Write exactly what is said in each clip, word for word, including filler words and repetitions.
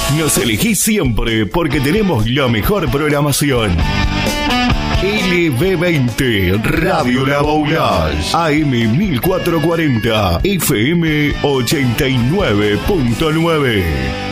Nos elegís siempre porque tenemos la mejor programación. L B veinte, Radio La Boulage, A M mil cuatrocientos cuarenta, F M ochenta y nueve punto nueve.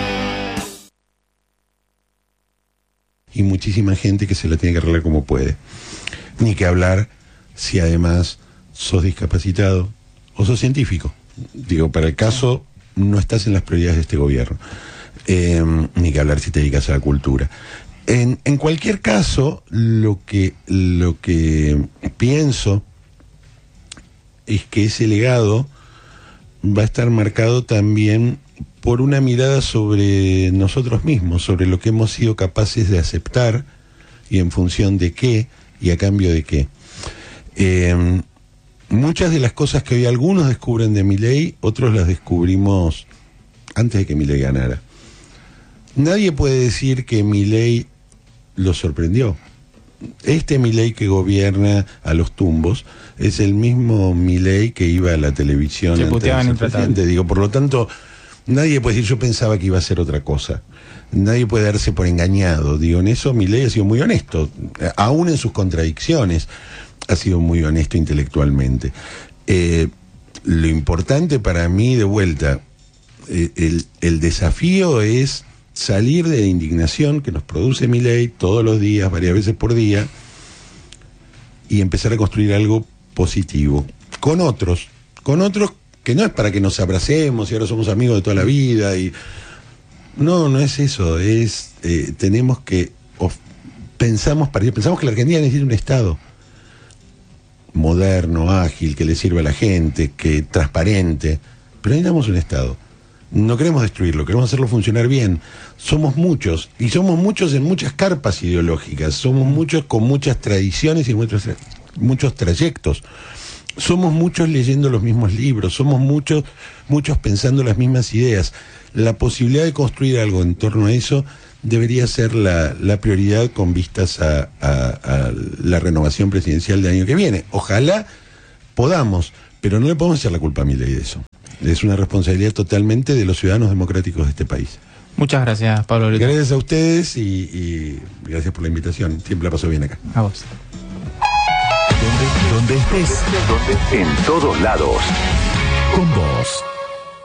Y muchísima gente que se la tiene que arreglar como puede. Ni que hablar si además sos discapacitado o sos científico. Digo, para el caso, no estás en las prioridades de este gobierno. Eh, ni que hablar si te dedicas a la cultura. En, en cualquier caso, lo que, lo que pienso es que ese legado va a estar marcado también por una mirada sobre nosotros mismos, sobre lo que hemos sido capaces de aceptar y en función de qué y a cambio de qué. Eh, muchas de las cosas que hoy algunos descubren de Milei, otros las descubrimos antes de que Milei ganara. Nadie puede decir que Milei lo sorprendió. Este Milei que gobierna a los tumbos es el mismo Milei que iba a la televisión Se antes de puteaban ser intratable. presidente. Digo, por lo tanto, nadie puede decir yo pensaba que iba a ser otra cosa. Nadie puede darse por engañado. Digo, en eso Milei ha sido muy honesto, aún en sus contradicciones ha sido muy honesto intelectualmente. Eh, lo importante para mí, de vuelta, eh, el, el desafío es salir de la indignación que nos produce Milei todos los días, varias veces por día, y empezar a construir algo positivo, con otros, con otros que no es para que nos abracemos y ahora somos amigos de toda la vida, y no, no es eso, es, eh, tenemos que, of, pensamos, para, pensamos que la Argentina necesita un Estado moderno, ágil, que le sirva a la gente, que transparente, pero necesitamos un Estado. No queremos destruirlo, queremos hacerlo funcionar bien. Somos muchos, y somos muchos en muchas carpas ideológicas, somos muchos con muchas tradiciones y muchos, muchos trayectos. Somos muchos leyendo los mismos libros, somos muchos, muchos pensando las mismas ideas. La posibilidad de construir algo en torno a eso debería ser la, la prioridad con vistas a, a, a la renovación presidencial del año que viene. Ojalá podamos, pero no le podemos echar la culpa a Milei de eso. Es una responsabilidad totalmente de los ciudadanos democráticos de este país. Muchas gracias, Pablo Brito. Gracias a ustedes y, y gracias por la invitación. Siempre la paso bien acá. A vos. Donde, donde estés, en todos lados, con vos.